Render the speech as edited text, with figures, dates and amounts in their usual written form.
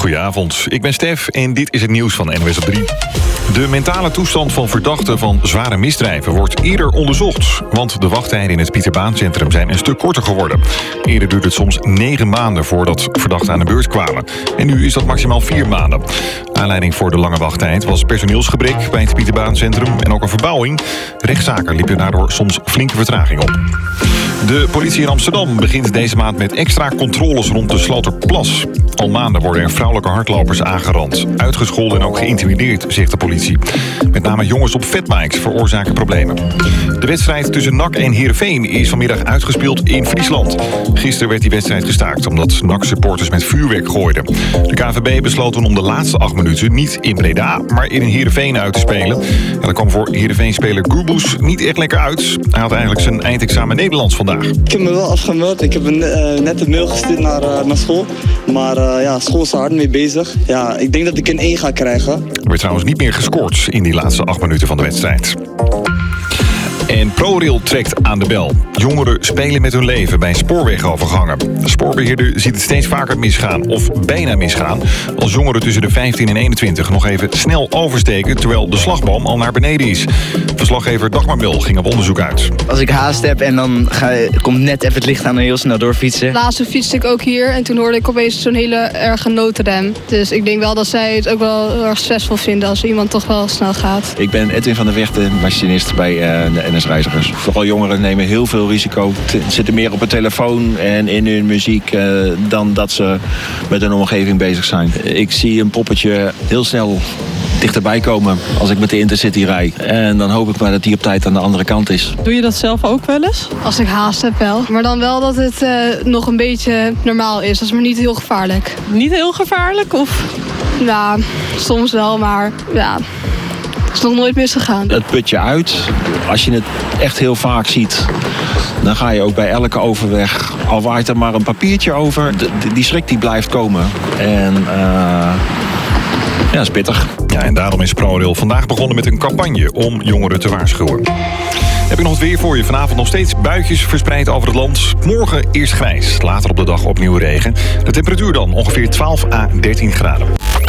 Goedenavond, ik ben Stef en dit is het nieuws van NOS op 3. De mentale toestand van verdachten van zware misdrijven wordt eerder onderzocht. Want de wachttijden in het Pieterbaancentrum zijn een stuk korter geworden. Eerder duurde het soms 9 maanden voordat verdachten aan de beurt kwamen. En nu is dat maximaal 4 maanden. Aanleiding voor de lange wachttijd was personeelsgebrek bij het Pieterbaancentrum en ook een verbouwing. Rechtszaken liepen daardoor soms flinke vertraging op. De politie in Amsterdam begint deze maand met extra controles rond de Sloterplas. Al maanden worden er vrouwelijke hardlopers aangerand. Uitgescholden en ook geïntimideerd, zegt de politie. Met name jongens op fatbikes veroorzaken problemen. De wedstrijd tussen NAC en Heerenveen is vanmiddag uitgespeeld in Friesland. Gisteren werd die wedstrijd gestaakt omdat NAC-supporters met vuurwerk gooiden. De KNVB besloot toen om de laatste 8 minuten niet in Breda, maar in Heerenveen uit te spelen. En dat kwam voor Heerenveen-speler Gurboes niet echt lekker uit. Hij had eigenlijk zijn eindexamen Nederlands vandaag. Ik heb me wel afgemeld. Ik heb net een mail gestuurd naar school. Maar school is er hard mee bezig. Ja, ik denk dat ik een 1 ga krijgen. Er werd trouwens niet meer gescoord in die laatste 8 minuten van de wedstrijd. En ProRail trekt aan de bel. Jongeren spelen met hun leven bij spoorwegovergangen. De spoorbeheerder ziet het steeds vaker misgaan, of bijna misgaan, als jongeren tussen de 15 en 21 nog even snel oversteken, terwijl de slagboom al naar beneden is. Verslaggever Dagmar Mul ging op onderzoek uit. Als ik haast heb en dan komt net even het licht aan en heel snel doorfietsen. Laatst fietste ik ook hier en toen hoorde ik opeens zo'n hele erge noodrem. Dus ik denk wel dat zij het ook wel heel erg stressvol vinden als iemand toch wel snel gaat. Ik ben Edwin van der Vechten, machinist bij de NS-reizigers. Vooral jongeren nemen heel veel risico. Zitten meer op hun telefoon en in hun muziek dan dat ze met hun omgeving bezig zijn. Ik zie een poppetje heel snel dichterbij komen als ik met de Intercity rijd. En dan hoop ik maar dat die op tijd aan de andere kant is. Doe je dat zelf ook wel eens? Als ik haast heb wel. Maar dan wel dat het nog een beetje normaal is. Dat is maar niet heel gevaarlijk. Niet heel gevaarlijk? Of? Ja, soms wel, maar ja, het is nog nooit misgegaan. Het putje uit. Als je het echt heel vaak ziet, dan ga je ook bij elke overweg, al waait er maar een papiertje over, die schrik die blijft komen. En ja, dat is pittig. Ja, en daarom is ProRail vandaag begonnen met een campagne om jongeren te waarschuwen. Heb ik nog het weer voor je. Vanavond nog steeds buitjes verspreid over het land. Morgen eerst grijs, later op de dag opnieuw regen. De temperatuur dan ongeveer 12 à 13 graden.